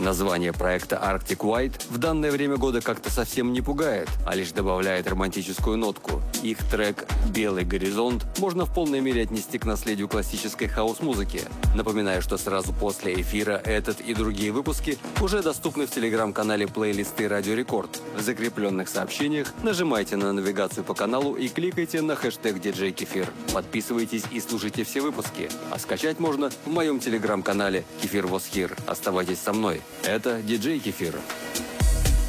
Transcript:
Название проекта Arctic White в данное время года как-то совсем не пугает, а лишь добавляет романтическую нотку. Их трек «Белый горизонт» можно в полной мере отнести к наследию классической хаус-музыки. Напоминаю, что сразу после эфира этот и другие выпуски уже доступны в телеграм-канале плейлисты Радио Рекорд. В закрепленных сообщениях нажимайте на навигацию по каналу и кликайте на хэштег DJ Кефир. Подписывайтесь и слушайте все выпуски. А скачать можно в моем телеграм-канале Кефир Was Here. Оставайтесь со мной. Это DJ Кефир.